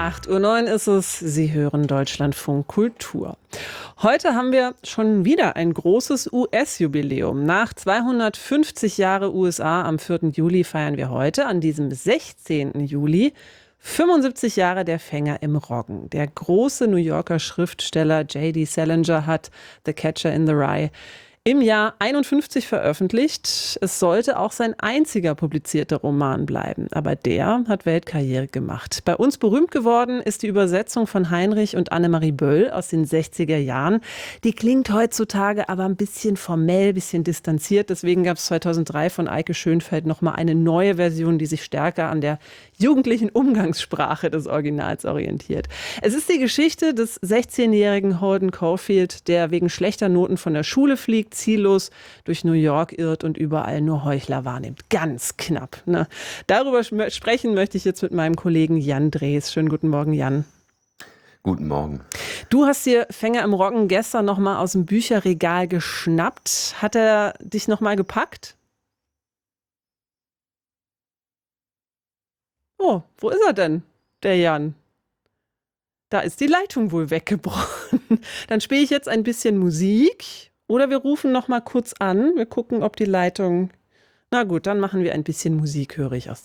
8:09 Uhr ist es. Sie hören Deutschlandfunk Kultur. Heute haben wir schon wieder ein großes US-Jubiläum. Nach 250 Jahre USA am 4. Juli feiern wir heute, an diesem 16. Juli, 75 Jahre der Fänger im Roggen. Der große New Yorker Schriftsteller J.D. Salinger hat The Catcher in the Rye im Jahr 51 veröffentlicht. Es sollte auch sein einziger publizierter Roman bleiben, aber der hat Weltkarriere gemacht. Bei uns berühmt geworden ist die Übersetzung von Heinrich und Annemarie Böll aus den 60er Jahren. Die klingt heutzutage aber ein bisschen formell, ein bisschen distanziert. Deswegen gab es 2003 von Eike Schönfeld nochmal eine neue Version, die sich stärker an der jugendlichen Umgangssprache des Originals orientiert. Es ist die Geschichte des 16-jährigen Holden Caulfield, der wegen schlechter Noten von der Schule fliegt, ziellos durch New York irrt und überall nur Heuchler wahrnimmt. Ganz knapp, ne? Darüber sprechen möchte ich jetzt mit meinem Kollegen Jan Drees. Schönen guten Morgen, Jan. Guten Morgen. Du hast dir Fänger im Roggen gestern noch mal aus dem Bücherregal geschnappt. Hat er dich noch mal gepackt? Oh, wo ist er denn, der Jan? Da ist die Leitung wohl weggebrochen. Dann spiele ich jetzt ein bisschen Musik oder wir rufen noch mal kurz an. Wir gucken, ob die Leitung... Na gut, dann machen wir ein bisschen Musik, höre ich aus